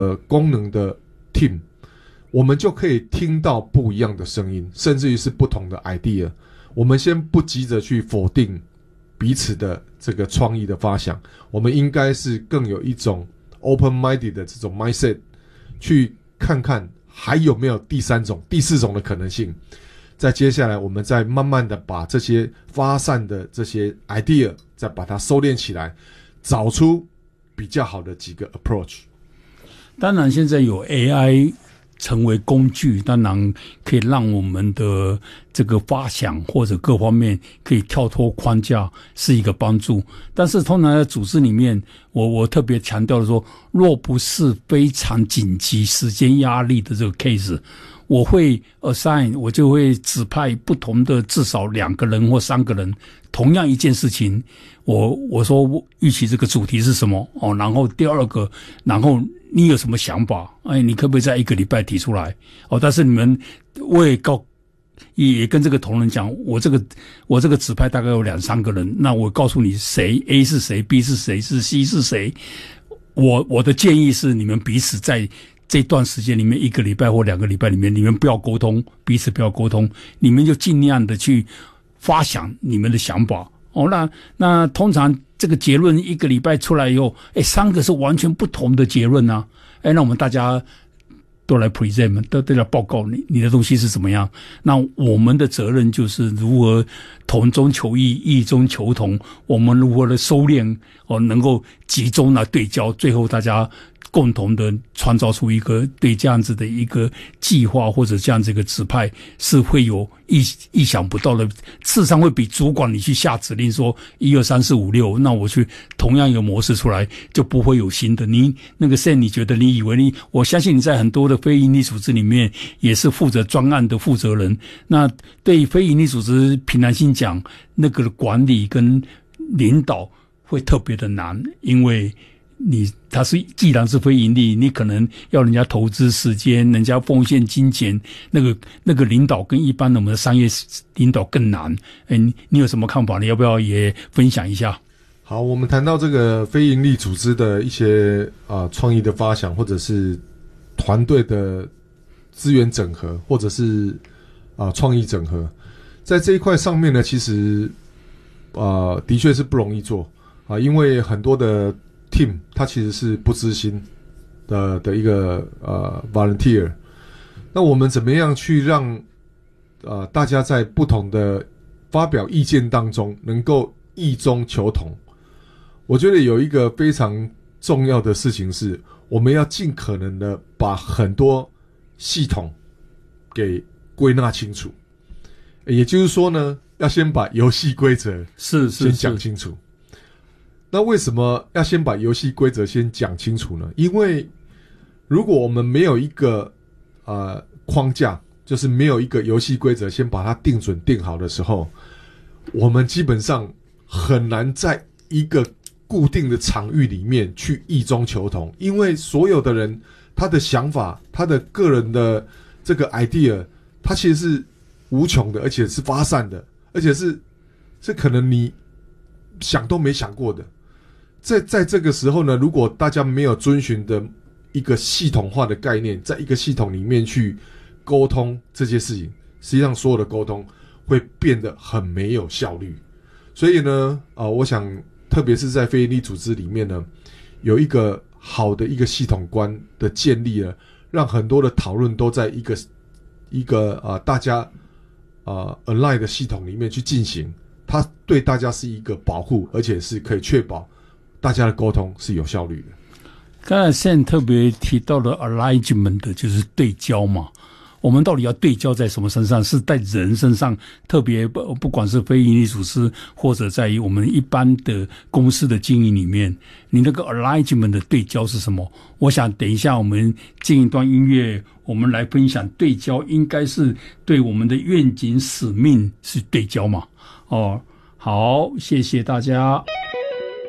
功能的 team， 我们就可以听到不一样的声音，甚至于是不同的 idea。我们先不急着去否定彼此的这个创意的发想，我们应该是更有一种 open-minded 的这种 mindset， 去看看还有没有第三种、第四种的可能性。再接下来，我们再慢慢的把这些发散的这些 idea， 再把它收敛起来，找出比较好的几个 approach。 当然，现在有 AI 成为工具，当然可以让我们的这个发想或者各方面可以跳脱框架，是一个帮助。但是通常在组织里面，我特别强调的说，若不是非常紧急、时间压力的这个 case，我会 assign， 我就会指派不同的至少2个人或3个人，同样一件事情，我说预期这个主题是什么哦，然后第二个，然后你有什么想法？你可不可以在1个礼拜提出来？哦，但是我也跟这个同仁讲，我这个指派大概有2-3个人，那我告诉你谁 A 是谁 ，B 是谁，是 C 是谁。我的建议是，你们彼此在这段时间里面，1个礼拜或2个礼拜里面，你们不要沟通，彼此不要沟通，你们就尽量的去发想你们的想法。哦，那通常这个结论1个礼拜出来以后，3个是完全不同的结论啊。那我们大家都来 present， 都来报告你的东西是怎么样。那我们的责任就是如何同中求异，异中求同。我们如何的收敛，能够集中来对焦，最后大家共同的创造出一个对这样子的一个计划或者这样子一个指派，是会有意想不到的，事实上会比主管你去下指令说1、2、3、4、5、6，那我去同样一个模式出来就不会有新的。你那个 Sam， 你觉得你以为我相信你在很多的非营利组织里面也是负责专案的负责人，那对非营利组织凭良心讲，那个管理跟领导会特别的难，因为他既然是非盈利，你可能要人家投资时间，人家奉献金钱，那个领导跟一般的我们的商业领导更难。你有什么看法？你要不要也分享一下？ 好，我们谈到这个非营利组织的一些创意的发想，或者是团队的资源整合，或者是创意整合，在这一块上面呢，其实的确是不容易做因为很多的team 它其实是不知心的一个volunteer。那我们怎么样去让大家在不同的发表意见当中能够异中求同？我觉得有一个非常重要的事情是，我们要尽可能的把很多系统给归纳清楚。也就是说呢，要先把游戏规则先讲清楚。那为什么要先把游戏规则先讲清楚呢？因为如果我们没有一个框架，就是没有一个游戏规则先把它定准定好的时候，我们基本上很难在一个固定的场域里面去异中求同，因为所有的人他的想法，他的个人的这个 idea， 他其实是无穷的，而且是发散的，而且是可能你想都没想过的。在这个时候呢，如果大家没有遵循的一个系统化的概念，在一个系统里面去沟通这些事情，实际上所有的沟通会变得很没有效率。所以呢，我想特别是在非营利组织里面呢，有一个好的一个系统观的建立了，让很多的讨论都在一个大家align 的系统里面去进行，它对大家是一个保护，而且是可以确保大家的沟通是有效率的。 刚才 Sam 特别提到的 alignment 就是对焦嘛，我们到底要对焦在什么身上？是在人身上，特别不管是非营利组织或者在于我们一般的公司的经营里面，你那个 alignment 的对焦是什么？我想等一下我们进一段音乐，我们来分享对焦应该是对我们的愿景使命是对焦嘛。好，谢谢大家。